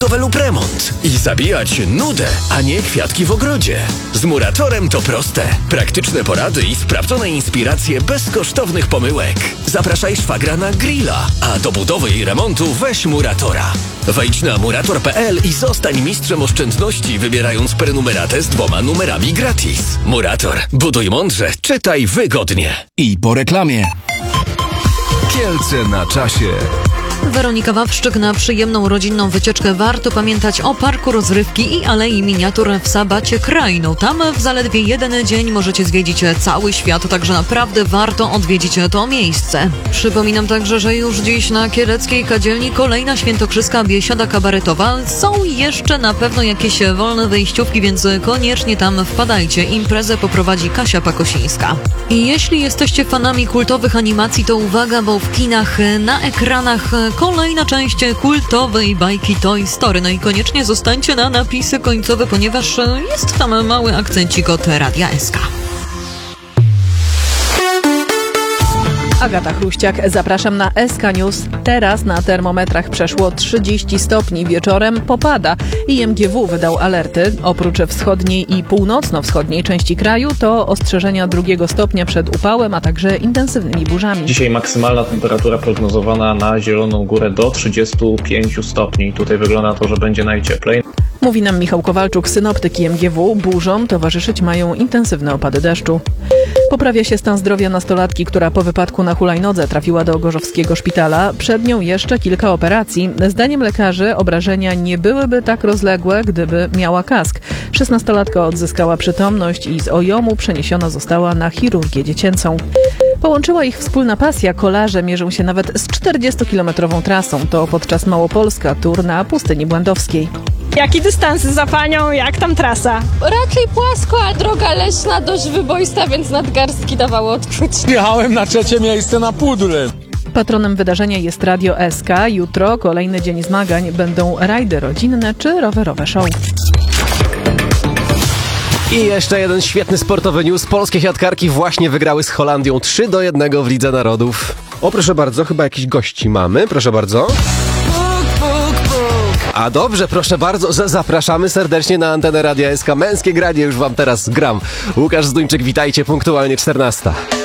budowę lub remont i zabijać nudę, a nie kwiatki w ogrodzie. Z Muratorem to proste. Praktyczne porady i sprawdzone inspiracje bez kosztownych pomyłek. Zapraszaj szwagra na grilla, a do budowy i remontu weź Muratora. Wejdź na murator.pl i zostań mistrzem oszczędności, wybierając prenumeratę z 2 numerami gratis. Murator. Buduj mądrze, czytaj wygodnie. I po reklamie. Kielce na czasie. Weronika Wawrzyk. Na przyjemną rodzinną wycieczkę warto pamiętać o parku rozrywki i alei miniatur w Sabacie Krajną. Tam w zaledwie jeden dzień możecie zwiedzić cały świat, także naprawdę warto odwiedzić to miejsce. Przypominam także, że już dziś na kieleckiej kadzielni kolejna świętokrzyska biesiada kabaretowa. Są jeszcze na pewno jakieś wolne wejściówki, więc koniecznie tam wpadajcie. Imprezę poprowadzi Kasia Pakosińska. I jeśli jesteście fanami kultowych animacji, to uwaga, bo w kinach na ekranach kolejna część kultowej bajki Toy Story. No i koniecznie zostańcie na napisy końcowe, ponieważ jest tam mały akcencik od Radia SK. Agata Chruściak, zapraszam na SK News. Teraz na termometrach przeszło 30 stopni. Wieczorem popada. IMGW wydał alerty. Oprócz wschodniej i północno-wschodniej części kraju to ostrzeżenia 2 stopnia przed upałem, a także intensywnymi burzami. Dzisiaj maksymalna temperatura prognozowana na Zieloną Górę do 35 stopni. Tutaj wygląda na to, że będzie najcieplej. Mówi nam Michał Kowalczuk, synoptyk IMGW. Burzom towarzyszyć mają intensywne opady deszczu. Poprawia się stan zdrowia nastolatki, która po wypadku na hulajnodze trafiła do gorzowskiego szpitala. Przed nią jeszcze kilka operacji. Zdaniem lekarzy obrażenia nie byłyby tak rozległe, gdyby miała kask. 16-latka odzyskała przytomność i z OJOM-u przeniesiona została na chirurgię dziecięcą. Połączyła ich wspólna pasja. Kolarze mierzą się nawet z 40-kilometrową trasą. To podczas Małopolska Tour na Pustyni Błędowskiej. Jakie dystanse za panią? Jak tam trasa? Raczej płasko, a droga leśna dość wyboista, więc nadgarstki dawało odczuć. Jechałem na 3. miejsce na pudle. Patronem wydarzenia jest Radio SK. Jutro kolejny dzień zmagań. Będą rajdy rodzinne czy rowerowe show. I jeszcze jeden świetny sportowy news. Polskie siatkarki właśnie wygrały z Holandią 3-1 w Lidze Narodów. O, proszę bardzo, chyba jakiś gości mamy. Proszę bardzo. A dobrze, proszę bardzo, zapraszamy serdecznie na antenę Radia SK. Męskie granie już wam teraz gram. Łukasz Zduńczyk, witajcie, punktualnie 14.